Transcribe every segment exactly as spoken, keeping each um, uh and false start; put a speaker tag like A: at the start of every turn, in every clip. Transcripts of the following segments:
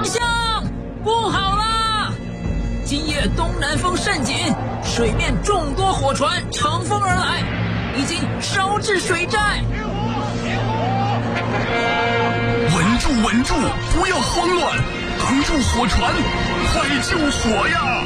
A: 相，不好啦！今夜东南风甚紧，水面众多火船乘风而来，已经烧至水寨。
B: 稳住，稳住，不要慌乱，挡住火船，快救火呀！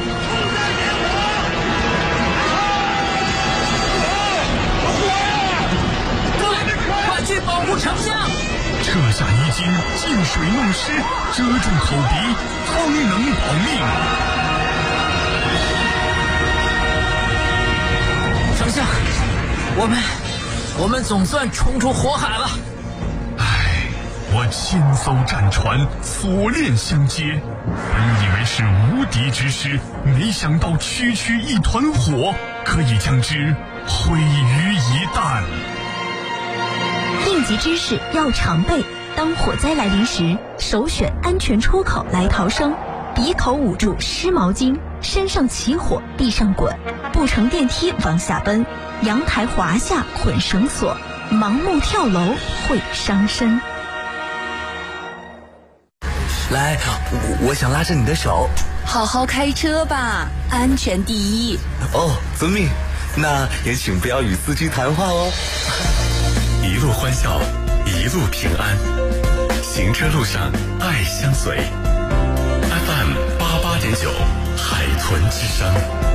A: 快去保护丞相！
B: 撤下衣襟，进水弄湿，遮住口鼻，方能保命。
A: 丞相，我们我们总算冲出火海了。
B: 唉，我千艘战船锁链相接，本以为是无敌之师，没想到区区一团火可以将之毁于一旦。
C: 应急知识要常备，当火灾来临时，首选安全出口来逃生。鼻口捂住湿毛巾，身上起火地上滚，不乘电梯往下奔，阳台滑下捆绳索，盲目跳楼会伤身。
D: 来，我, 我想拉着你的手。
E: 好好开车吧，安全第一。
D: 哦，遵命。那也请不要与司机谈话哦。
F: 一路欢笑，一路平安，行车路上爱相随。F M 八八点九，海豚之声。